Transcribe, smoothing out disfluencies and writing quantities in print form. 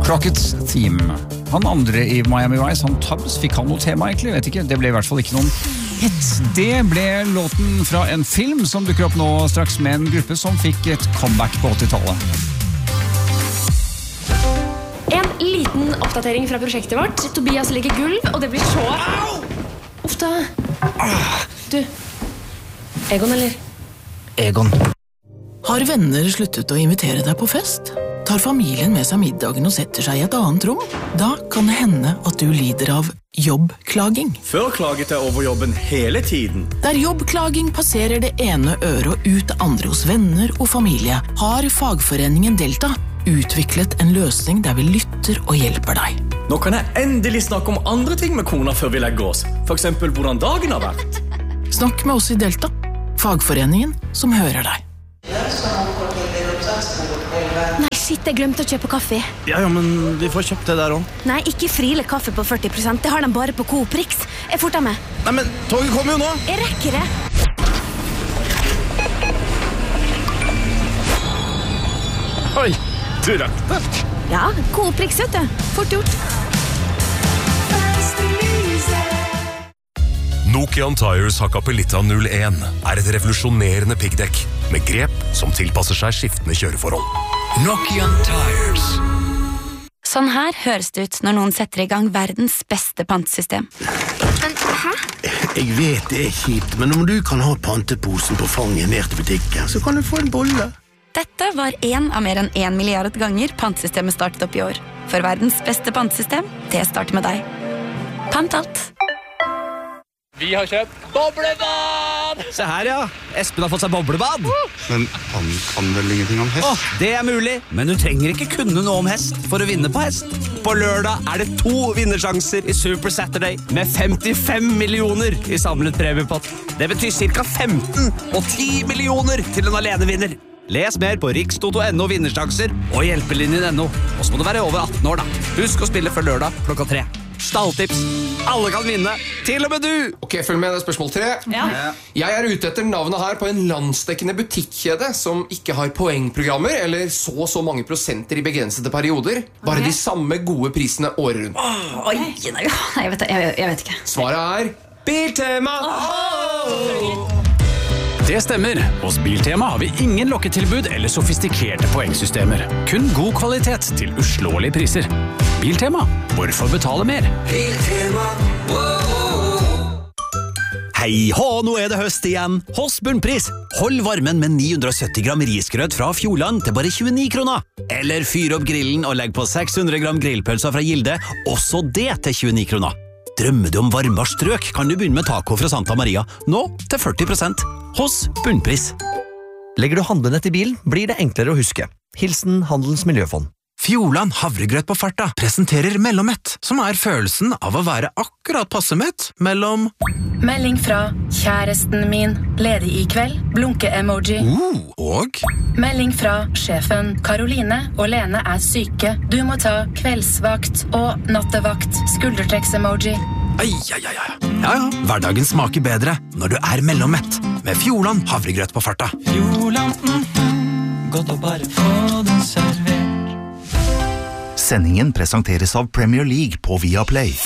Crockett's Theme. Han andre i Miami Vice, han Tubbs, fikk han noe tema egentlig? Vet ikke, det ble i hvert fall ikke noen hit. Det ble låten fra en film som dukker opp nå straks med en gruppe som fikk et comeback på 80-tallet. En liten oppdatering fra prosjektet vårt. Tobias legger gulv, og det blir så... Uff da. Du, Egon eller? Egon. Har venner sluttet å invitere deg på fest? Tar familien med seg middagen og setter seg i et annet rom? Da kan det hende at du lider av jobbklaging. Før klaget jeg over jobben hele tiden. Der jobbklaging passerer det ene øret og ut det andre hos venner og familie, har fagforeningen Delta utviklet en løsning der vi lytter og hjelper deg. Nå kan jeg endelig snakke om andre ting med kona før vi legger oss. For eksempel hvordan dagen har vært. Snakk med oss i Delta, fagforeningen som hører deg. Nei, shit, jeg glemte å kjøpe kaffe. Ja, men vi får kjøpt det der også. Nei, ikke Friele kaffe på 40%. Det har de bare på Coop Rix. Jeg forter med. Nei, men toget kommer jo nå. Jeg rekker det. Oi, du rakk det. Ja, Coop Rix, vet du. Fort gjort. Nokian Tires Hakkapelitta 01 er et revolusjonerende piggdekk med grep som tilpasser seg skiftende kjøreforhold. Nokian Tires. Sånn her høres det ut når noen setter i gang verdens beste pantesystem. Men, hæ? Jeg vet det er kjipt, men om du kan ha panteposen på fanget ned til butikken, så kan du få en bolle. Dette var en av mer enn 1 milliard ganger pantesystemet startet opp i år. For verdens beste pantesystem, det starter med deg. Pant alt. Vi har kjøpt boblebad! Se her, ja. Espen har fått seg boblebad. Men han kan vel ingenting om hest? Det er mulig, men du trenger ikke kunne noe om hest for å vinne på hest. På lørdag er det 2 vinnersjanser i Super Saturday med 55 millioner i samlet premiepott. Det betyr cirka 15 og 10 millioner til en alenevinner. Les mer på rikstoto.no vinnersjanser og hjelpelinjen.no. Og så må du være over 18 år da. Husk å spille før lørdag klokka 3. Stalltips. Alle kan vinne, til og med du! Ok, følg med, det er spørsmål 3. Ja. Jeg er ute etter navnet her på en landsdekkende butikkjede som ikke har poengprogrammer, eller så mange prosenter i begrensede perioder. Bare de samme gode prisene året rundt. Oi, nei, jeg vet ikke. Svaret er Biltema! Det stemmer. Hos Biltema har vi ingen lokketilbud eller sofistikerte poengsystemer. Kun god kvalitet til uslåelige priser. Biltema. Hvorfor betale mer? Biltema. Hei hå, nå er det høst igjen. Hos Bunnpris. Hold varmen med 970 gram risgrøt fra Fjordland til bare 29 kroner. Eller fyr opp grillen og legg på 600 gram grillpølser fra Gilde. Også det til 29 kroner. Drømmer du om varmere strøk, kan du begynne med taco fra Santa Maria. Nå til 40% hos Bunnpris. Legger du handlenett i bilen, blir det enklere å huske. Hilsen Handelens Miljøfond. Fjordland havregrøt på farta presenterer Mellommett, som er følelsen av å være akkurat passe mett mellom... Melding fra kjæresten min, ledig i kveld, blunke-emoji. Og? Melding fra sjefen, Karoline og Lene er syke. Du må ta kveldsvakt og nattevakt, skuldertrekks-emoji. Ai. Ja, hverdagen smaker bedre når du er mellommett med Fjordland havregrøt på farta. Fjordland, godt å bare få det servert. Sendingen presenteres av Premier League på Viaplay.